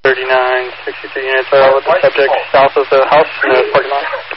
3963 units with the subject south of the house in the parking lot.